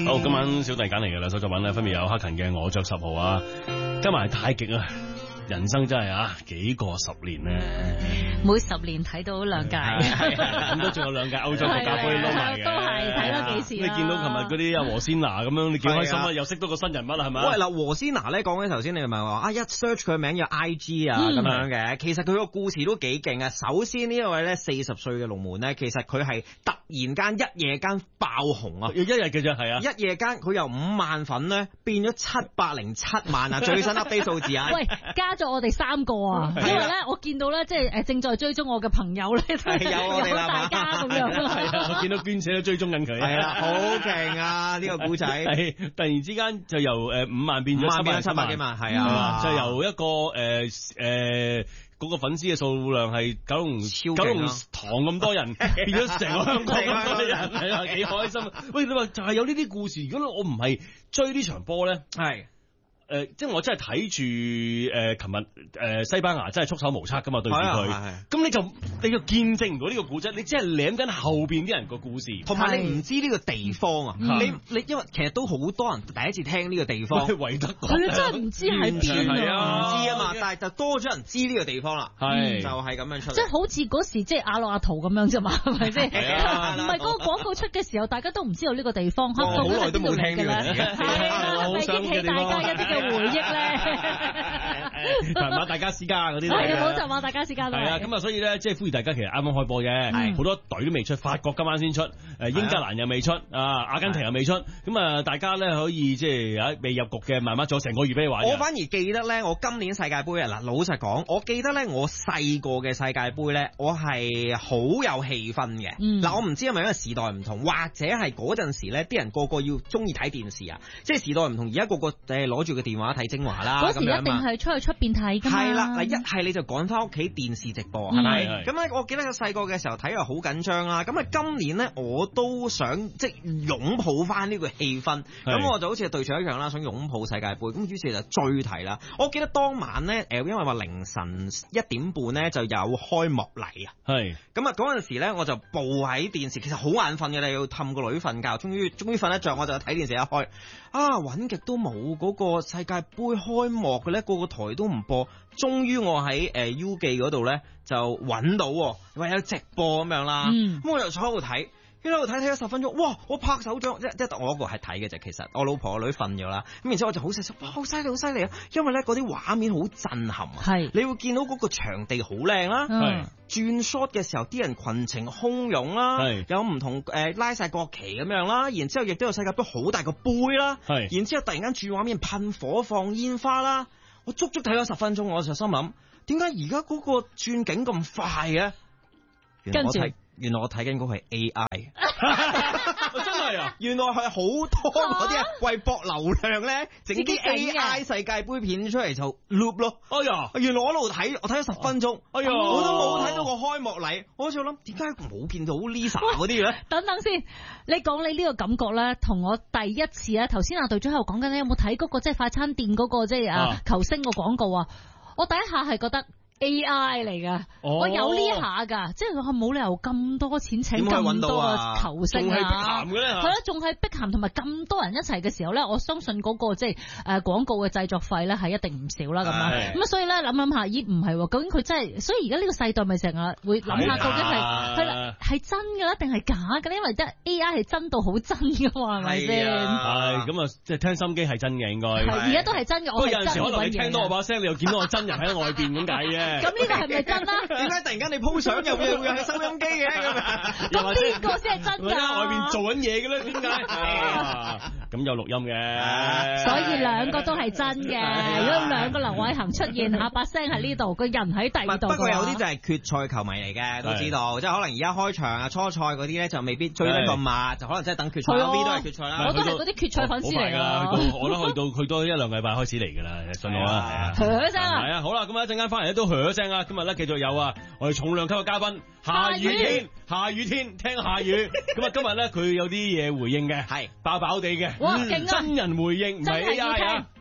好，今晚小弟揀嚟嘅兩首作品咧，分別有克勤嘅《我着10號》啊，加埋太極啊。人生真係啊，幾個10年咧， 每10年睇到2屆， 咁都仲有2屆歐洲國家杯撈埋嘅， 都係睇多幾次。 你見到琴日嗰啲阿和仙娜咁樣，你幾開心啊！又識到個新人物啦，係咪？ 喂，嗱，和仙娜咧講緊頭先，你咪話啊，一 search 佢名有 IG 啊咁樣嘅，其實佢個故事都幾勁啊！首先呢一位咧40歲嘅龍門咧，其實佢係突然間一夜間爆紅啊！ 一日嘅啫，係啊！ 一夜間佢由5萬粉咧變咗707萬啊！最新 update 數字啊！ 喂，加咗我哋3個啊！因為咧，我見到咧，即係正在追蹤我嘅朋友咧，有大家咁樣。 係啊，我見到娟姐都追蹤緊佢。 係啊，好勁啊！呢個故仔係突然之間就由5萬變咗700幾萬， 係啊， 就由一個嗰個粉絲嘅數量係九龍塘咁多人，變咗成個香港咁多人，係啊，幾開心啊！喂，你話就係有呢啲故事，如果我唔係追呢場波咧，係。即係我真係睇住琴日西班牙真係束手無策噶嘛對住佢，咁你就見證唔到呢個故仔，你只係舐緊後邊啲人個故事， 同埋你唔知呢個地方啊，你因為其實都好多人第一次聽呢個地方， 維德港， 佢真係唔知喺邊啊，唔知啊嘛，但係就多咗人知呢個地方啦，係就係咁樣出嚟， 即係好似嗰時即係阿諾阿圖咁樣啫嘛，係咪先？唔係嗰個廣告出嘅時候，大家都唔知道呢個地方， 好耐都冇聽呢樣嘢， 係咪激起大家一啲嘅回憶咧？ 馬達加斯加嗰啲係啊，冇就馬達加斯加都係啊， 咁啊，所以咧，即係呼籲大家其實啱啱開波嘅，好多隊都未出，法國今晚先出，英格蘭又未出，阿根廷又未出，咁啊，大家咧可以即係未入局嘅，慢慢做成個月俾你玩。 我反而記得咧，我今年世界盃啊，嗱，老實講，我記得咧，我細個嘅世界盃咧，我係好有氣氛嘅。嗱，我唔知係咪因為時代唔同，或者係嗰陣時咧，啲人個個要中意睇電視啊，即係時代唔同，而家個個攞住個電話睇精華啦。 嗰時一定係出去出邊睇㗎嘛。 係啦，嗱，一係你就趕翻屋企電視直播，係咪？咁咧，我記得我細個嘅時候睇又好緊張啦。咁啊，今年咧我都想即係擁抱翻呢個氣氛。咁我就好似對象一樣啦，想擁抱世界盃。咁於是就追睇啦。我記得當晚咧，因為話凌晨1點半咧就有開幕禮啊。係。咁啊嗰陣時咧，我就步喺電視，其實好眼瞓嘅，你要氹個女瞓覺。終於瞓得着，我就睇電視一開，揾極都冇嗰個世界盃開幕嘅咧，個台都唔播。終於我喺U 記嗰度咧就揾到，話有直播咁樣啦。咁我就坐喺度睇。喺度睇咗10分鐘，哇！我拍手掌，即係我一個係睇嘅啫。其實我老婆個女瞓咗啦，咁然之後我就好細聲，哇！好犀利，好犀利啊！因為咧嗰啲畫面好震撼啊，係你會見到嗰個場地好靚啦，轉 shot 嘅時候啲人群情洶湧啦，有唔同拉晒國旗咁樣啦，然之後亦都有世界盃好大個杯啦，然之後突然間轉畫面噴火放煙花啦，我足足睇咗10分鐘，我就心諗點解而家嗰個轉景咁快嘅？原來我睇緊嗰個係 AI， 真係啊！ 原來係好多嗰啲為博流量咧，整啲 AI 世界盃片出嚟就 loop 咯。哎呀，原來我一路睇，我睇咗10分鐘，哎呀，我都冇睇到個開幕禮。我好似諗，點解冇見到 Lisa 嗰啲咧？ 等等先，你講你呢個感覺咧，同我第一次啊，頭先阿隊長喺度講緊咧，有冇睇嗰個即係快餐店嗰個即係球星個廣告啊？我第一下係覺得。AI 嚟噶，我有呢下噶，即係佢冇理由咁多錢請咁多個球星啊，係咯，仲係碧咸同埋咁多人一齊嘅時候咧，我相信嗰個即係廣告嘅製作費咧係一定唔少啦咁樣，咁所以咧諗下，咦唔係，究竟佢真係，所以而家呢個世代咪成日會諗下究竟係真嘅啦定係假嘅咧？因為即係 AI 係真到好真噶嘛，係咪先？ 係咁啊，即係聽心機係真嘅應該， 而家都係真嘅。 不過有陣時可能你聽到我把聲，你又見到我真人喺外邊咁解嘅。 咁呢個係咪真啦？ 點解突然間你 po 相又會係收音機嘅咁？ 咁呢個先係真㗎。 喺外邊做緊嘢嘅咧，點解？咁有錄音嘅， 所以兩個都係真嘅。如果兩個劉偉恒出現下把聲喺呢度，個人喺第二度。 不過有啲就係決賽球迷嚟嘅，都知道，即係可能而家開場啊、初賽嗰啲咧就未必追得咁密，就可能真係等決賽。V 都係決賽啦。 我都係嗰啲決賽粉絲嚟㗎。 我都去到佢多1-2禮拜開始嚟㗎啦，信我啦。 噓聲啊！ 係啊，好啦，咁啊一陣間翻嚟都噓聲啊！今日咧繼續有我哋重量級嘅嘉賓夏雨天聽夏雨。咁啊今日咧佢有啲嘢回應嘅，係爆爆地嘅， 哇勁啊！ 真人回應唔係 AI 啊！